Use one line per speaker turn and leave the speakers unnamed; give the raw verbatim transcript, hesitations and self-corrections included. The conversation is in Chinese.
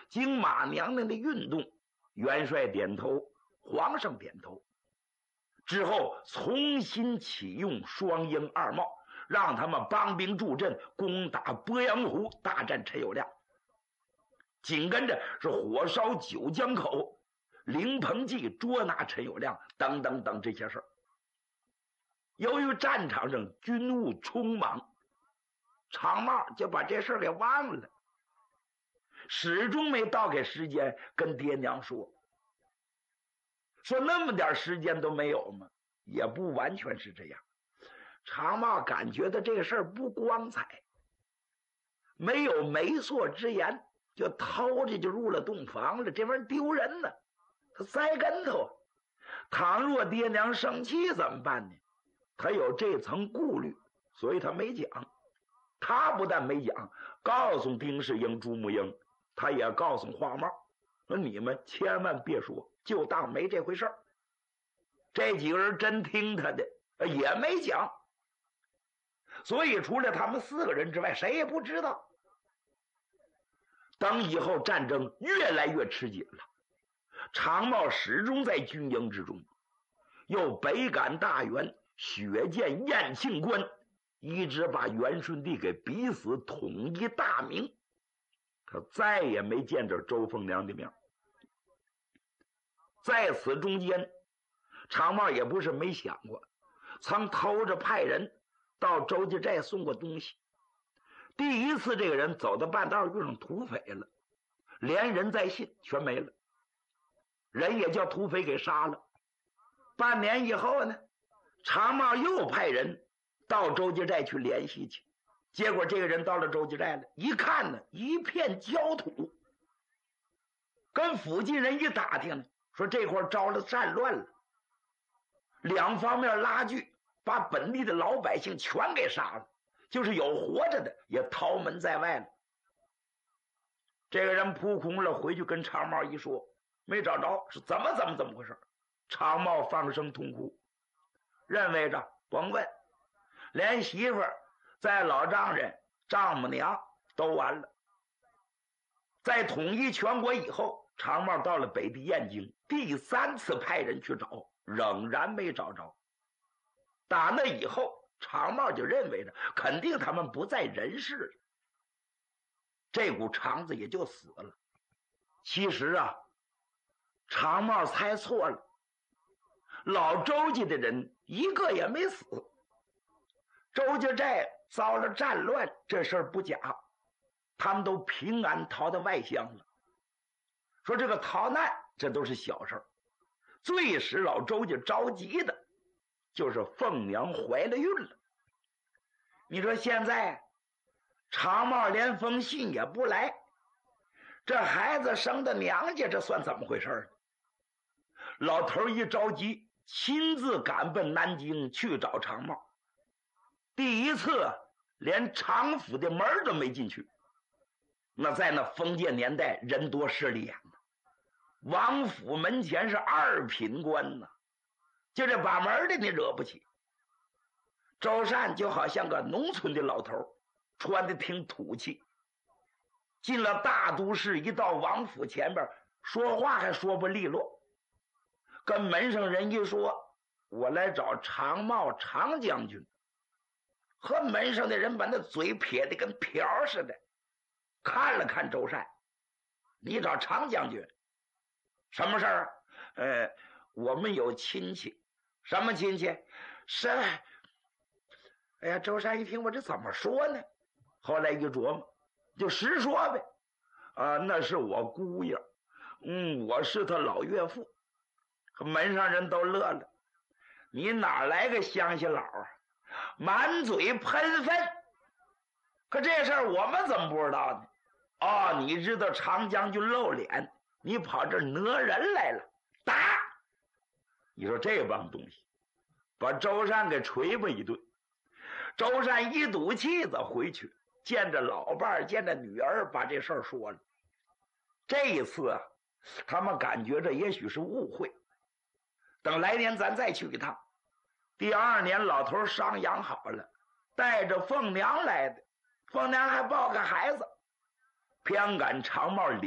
经马娘娘的运动，元帅点头，皇上点头之后，重新启用双鹰二茂，让他们帮兵助阵，攻打鄱阳湖，大战陈友谅。紧跟着是火烧九江口，凌鹏记捉拿陈友谅等等等这些事儿。由于战场上军务匆忙，常茂就把这事儿给忘了，始终没倒给时间跟爹娘说。说那么点时间都没有吗？也不完全是这样。常茂感觉到这个事儿不光彩，没有媒妁之言，就偷着就入了洞房了，这玩意儿丢人呢，他栽跟头。倘若爹娘生气怎么办呢？他有这层顾虑，所以他没讲。他不但没讲，告诉丁世英、朱木英，他也告诉花帽，说你们千万别说，就当没这回事儿。这几个人真听他的，也没讲。所以除了他们四个人之外，谁也不知道。等以后战争越来越吃紧了，常茂始终在军营之中，又北赶大员，血溅燕庆关，一直把元顺帝给逼死，统一大明。他再也没见着周凤娘的面。在此中间，常茂也不是没想过，曾偷着派人到周家寨送过东西。第一次这个人走到半道遇上土匪了，连人带信全没了，人也叫土匪给杀了。半年以后呢，常茂又派人到周家寨去联系去，结果这个人到了周家寨了，一看呢，一片焦土。跟附近人一打听，说这块招了战乱了，两方面拉锯，把本地的老百姓全给杀了，就是有活着的也逃门在外了。这个人扑空了，回去跟常茂一说，没找着，是怎么怎么怎么回事。常茂放声痛哭，认为着甭问，连媳妇儿在老丈人丈母娘都完了。在统一全国以后，常茂到了北地燕京，第三次派人去找，仍然没找着。打那以后，常茂就认为着肯定他们不在人世了，这股肠子也就死了。其实啊，常茂猜错了，老周家的人一个也没死。周家寨遭了战乱，这事儿不假，他们都平安逃到外乡了。说这个逃难这都是小事儿，最使老周家着急的就是凤娘怀了孕了。你说现在常茂连封信也不来，这孩子生的娘家，这算怎么回事呢？老头一着急，亲自赶奔南京去找常茂。第一次连常府的门都没进去，那在那封建年代人多势利眼呢，王府门前是二品官呢，就这把门的你惹不起。周善就好像个农村的老头，穿的挺土气，进了大都市，一到王府前边，说话还说不利落。跟门上人一说，我来找常茂常将军，和门上的人把那嘴撇得跟瓢似的，看了看周善，你找常将军什么事儿？呃，我们有亲戚。什么亲戚？是，哎呀，周善一听，我这怎么说呢？后来一琢磨，就实说呗。啊，那是我姑爷，嗯，我是他老岳父。门上人都乐了，你哪来个乡下佬啊？满嘴喷粪。可这事儿我们怎么不知道呢？哦，你知道常将军露脸，你跑这儿讹人来了，打！你说这帮东西，把周善给捶吧一顿。周善一赌气子回去，见着老伴儿，见着女儿，把这事儿说了。这一次啊，他们感觉这也许是误会，等来年咱再去一趟。第二年老头伤养好了，带着凤娘来的，凤娘还抱个孩子，偏赶常茂